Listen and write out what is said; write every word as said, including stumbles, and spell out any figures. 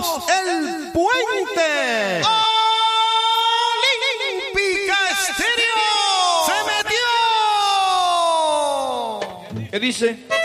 somos el puente. Olímpica Estéreo se metió. ¿Qué dice?